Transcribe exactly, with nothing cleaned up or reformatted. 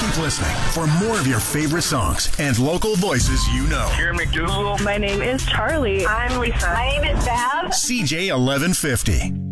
Keep listening for more of your favorite songs and local voices you know. Karen McDougal. My name is Charlie. I'm Lisa. My name is Dab. C J eleven fifty.